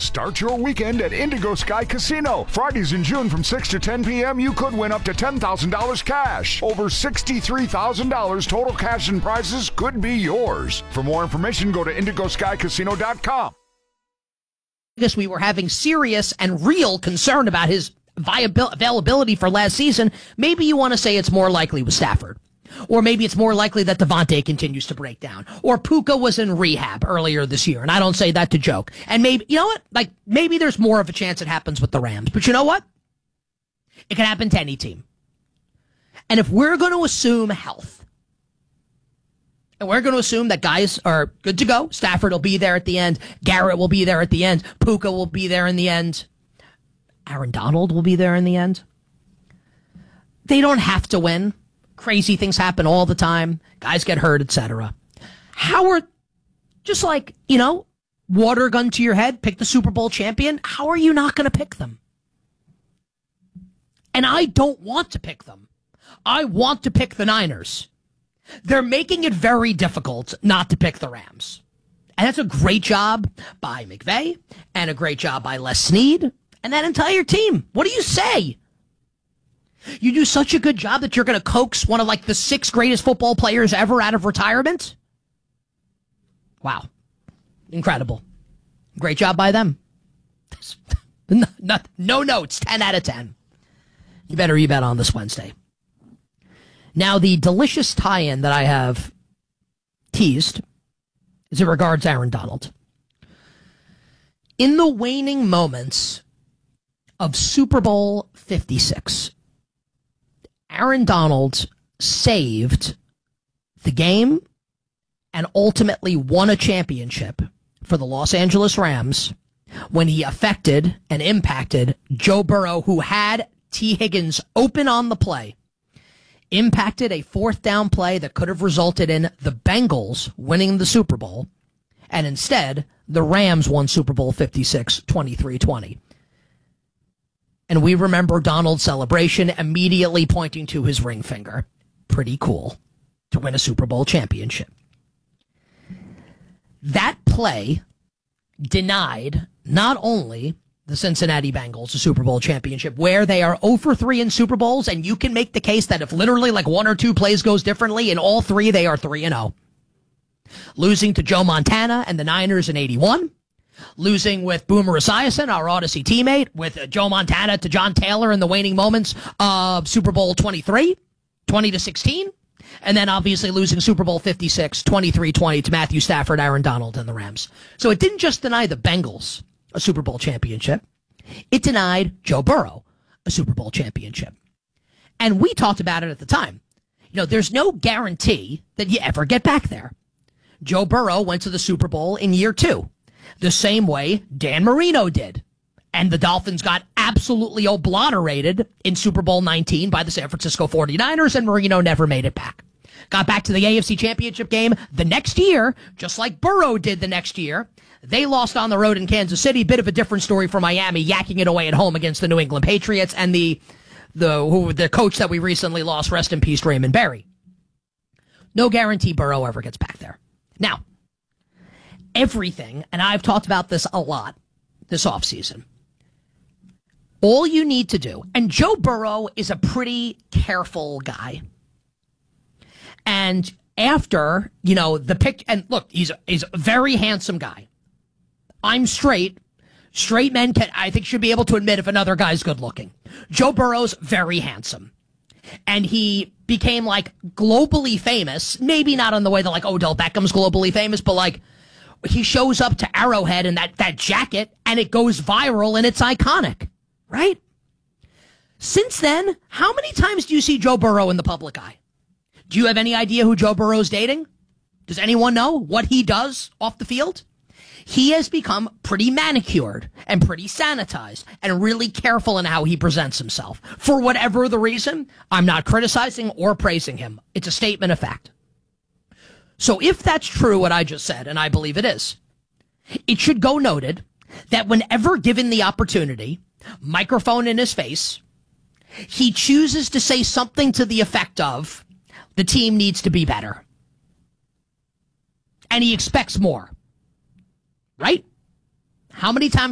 Start your weekend at Indigo Sky Casino. Fridays in June from 6 to 10 p.m., you could win up to $10,000 cash. Over $63,000 total cash and prizes could be yours. For more information, go to IndigoSkyCasino.com. I guess we were having serious and real concern about his availability for last season. Maybe you want to say it's more likely with Stafford. Or maybe it's more likely that Devontae continues to break down. Or Puka was in rehab earlier this year, and I don't say that to joke. And maybe, you know what? Like, maybe there's more of a chance it happens with the Rams. But you know what? It can happen to any team. And if we're going to assume health, and we're going to assume that guys are good to go, Stafford will be there at the end, Garrett will be there at the end, Puka will be there in the end, Aaron Donald will be there in the end. They don't have to win. Crazy things happen all the time. Guys get hurt, etc. Howard, just like, water gun to your head, pick the Super Bowl champion. How are you not going to pick them? And I don't want to pick them. I want to pick the Niners. They're making it very difficult not to pick the Rams. And that's a great job by McVay and a great job by Les Snead and that entire team. What do you say? You do such a good job that you're going to coax one of like the 6 greatest football players ever out of retirement? Wow. Incredible. Great job by them. No notes, 10 out of 10. You better bet on this Wednesday. Now, the delicious tie-in that I have teased is in regards to Aaron Donald. In the waning moments of Super Bowl 56, Aaron Donald saved the game and ultimately won a championship for the Los Angeles Rams when he affected and impacted Joe Burrow, who had T. Higgins open on the play, impacted a 4th down play that could have resulted in the Bengals winning the Super Bowl, and instead, the Rams won Super Bowl 56, 23-20. And we remember Donald's celebration immediately pointing to his ring finger. Pretty cool to win a Super Bowl championship. That play denied not only the Cincinnati Bengals a Super Bowl championship, where they are 0-3 in Super Bowls, and you can make the case that if literally like 1 or 2 plays goes differently, in all 3 they are 3-0. Losing to Joe Montana and the Niners in 81. Losing with Boomer Esiason, our Odyssey teammate, with Joe Montana to John Taylor in the waning moments of Super Bowl 23, 20-16. And then obviously losing Super Bowl 56, 23-20 to Matthew Stafford, Aaron Donald, and the Rams. So it didn't just deny the Bengals a Super Bowl championship. It denied Joe Burrow a Super Bowl championship. And we talked about it at the time. There's no guarantee that you ever get back there. Joe Burrow went to the Super Bowl in year 2. The same way Dan Marino did. And the Dolphins got absolutely obliterated in Super Bowl 19 by the San Francisco 49ers, and Marino never made it back. Got back to the AFC Championship game the next year, just like Burrow did the next year. They lost on the road in Kansas City. Bit of a different story for Miami, yakking it away at home against the New England Patriots and the coach that we recently lost, rest in peace, Raymond Berry. No guarantee Burrow ever gets back there. Now, everything, and I've talked about this a lot this offseason, all you need to do, and Joe Burrow is a pretty careful guy. And after, the pick, and look, he's a very handsome guy. I'm straight. Straight men I think should be able to admit if another guy's good looking. Joe Burrow's very handsome. And he became like globally famous, maybe not in the way that like Odell Beckham's globally famous, but like he shows up to Arrowhead in that jacket and it goes viral and it's iconic, right? Since then, how many times do you see Joe Burrow in the public eye? Do you have any idea who Joe Burrow's dating? Does anyone know what he does off the field? He has become pretty manicured and pretty sanitized and really careful in how he presents himself. For whatever the reason, I'm not criticizing or praising him. It's a statement of fact. So if that's true, what I just said, and I believe it is, it should go noted that whenever given the opportunity, microphone in his face, he chooses to say something to the effect of, the team needs to be better. And he expects more. Right? How many times